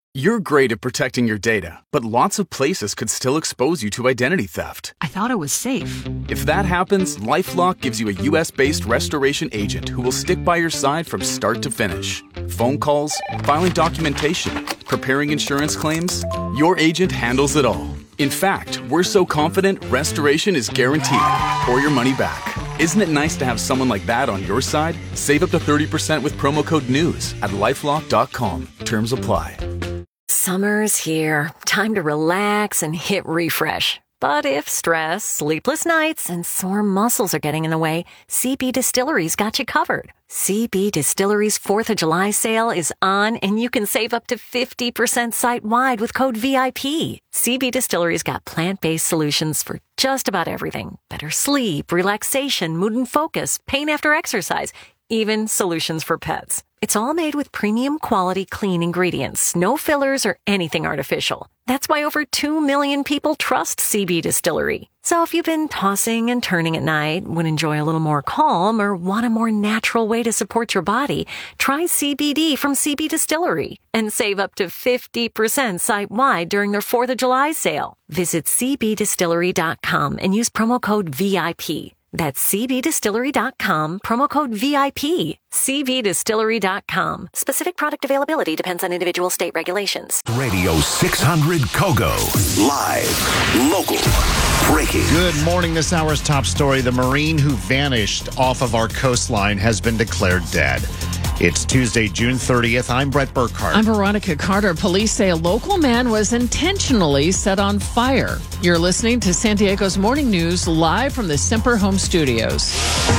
You're great at protecting your data, but lots of places could still expose you to identity theft. I thought it was safe. If that happens, LifeLock gives you a U.S.-based restoration agent who will stick by your side from start to finish. Phone calls, filing documentation, preparing insurance claims, your agent handles it all. In fact, we're so confident restoration is guaranteed or your money back. Isn't it nice to have someone like that on your side? Save up to 30% with promo code NEWS at LifeLock.com. Terms apply. Summer's here. Time to relax and hit refresh. But if stress, sleepless nights, and sore muscles are getting in the way, CB Distillery's got you covered. CB Distillery's 4th of July sale is on, and you can save up to 50% site-wide with code VIP. CB Distillery's got plant-based solutions for just about everything. Better sleep, relaxation, mood and focus, pain after exercise, even solutions for pets. It's all made with premium quality clean ingredients, no fillers or anything artificial. That's why over 2 million people trust CB Distillery. So if you've been tossing and turning at night, would enjoy a little more calm, or want a more natural way to support your body, try CBD from CB Distillery and save up to 50% site-wide during their 4th of July sale. Visit cbdistillery.com and use promo code VIP. That's cbdistillery.com, promo code VIP. cbdistillery.com. Specific product availability depends on individual state regulations. Radio 600 Kogo. Live, local, breaking. Good morning. This hour's top story. The Marine who vanished off of our coastline has been declared dead. It's Tuesday, June 30th. I'm Brett Burkhart. I'm Veronica Carter. Police say a local man was intentionally set on fire. You're listening to San Diego's Morning News live from the Semper Home Studios.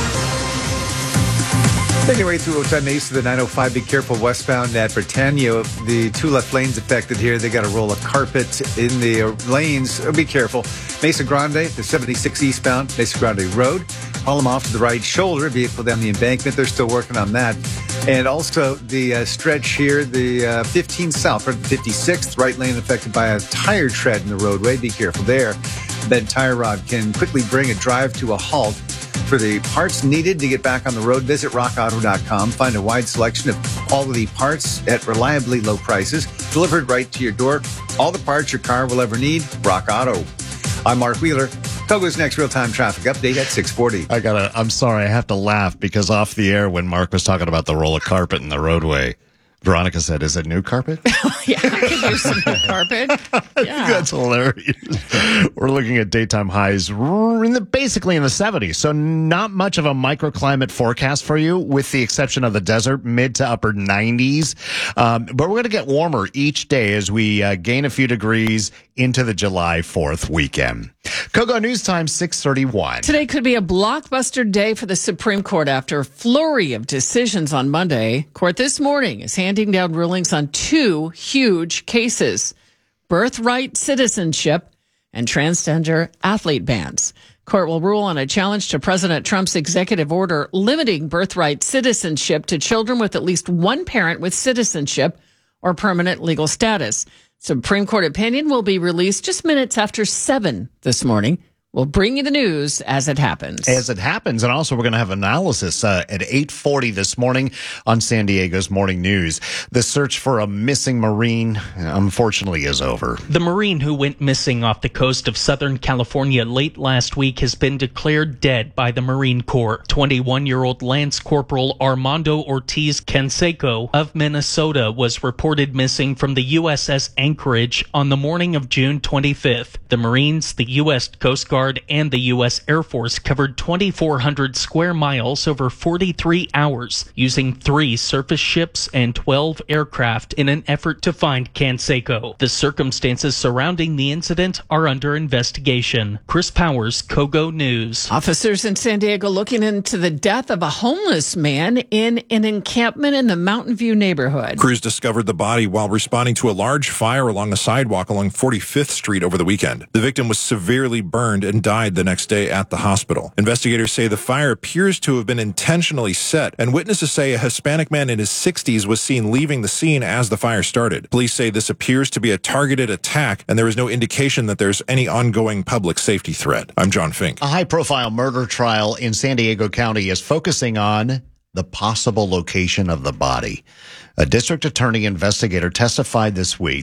Making your way through Otay Mesa, the 905. Be careful westbound at Britannia. The two left lanes affected here. They got a roll of carpet in the lanes. Be careful. Mesa Grande, the 76 eastbound, Mesa Grande Road. Haul them off to the right shoulder. Vehicle down the embankment. They're still working on that. And also the stretch here, the 15 south, or the 56th, right lane affected by a tire tread in the roadway. Be careful there. Bed tire rod can quickly bring a drive to a halt. For the parts needed to get back on the road, visit rockauto.com. Find a wide selection of quality parts at reliably low prices, delivered right to your door. All the parts your car will ever need, Rock Auto. I'm Mark Wheeler. Kogo's next real-time traffic update at 6:40. I'm sorry, I have to laugh because off the air when Mark was talking about the roll of carpet in the roadway, Veronica said, "Is it new carpet?" Yeah, I could use some new carpet. Yeah. That's hilarious. We're looking at daytime highs basically in the 70s, so not much of a microclimate forecast for you, with the exception of the desert, mid to upper 90s. But we're going to get warmer each day as we gain a few degrees into the July 4th weekend. Kogo News Time, 6:31. Today could be a blockbuster day for the Supreme Court after a flurry of decisions on Monday. Court this morning is handing down rulings on two huge cases: birthright citizenship and transgender athlete bans. Court will rule on a challenge to President Trump's executive order limiting birthright citizenship to children with at least one parent with citizenship or permanent legal status. Supreme Court opinion will be released just minutes after 7 this morning. We'll bring you the news as it happens. And also we're going to have analysis at 8:40 this morning on San Diego's Morning News. The search for a missing Marine, unfortunately, is over. The Marine who went missing off the coast of Southern California late last week has been declared dead by the Marine Corps. 21-year-old Lance Corporal Armando Ortiz Canseco of Minnesota was reported missing from the USS Anchorage on the morning of June 25th. The Marines, the U.S. Coast Guard, and the U.S. Air Force covered 2,400 square miles over 43 hours using 3 surface ships and 12 aircraft in an effort to find Canseco. The circumstances surrounding the incident are under investigation. Chris Powers, Kogo News. Officers in San Diego looking into the death of a homeless man in an encampment in the Mountain View neighborhood. Crews discovered the body while responding to a large fire along a sidewalk along 45th Street over the weekend. The victim was severely burned and died the next day at the hospital. Investigators say the fire appears to have been intentionally set, and witnesses say a Hispanic man in his 60s was seen leaving the scene as the fire started. Police say this appears to be a targeted attack, and there is no indication that there's any ongoing public safety threat. I'm John Fink. A high-profile murder trial in San Diego County is focusing on the possible location of the body. A district attorney investigator testified this week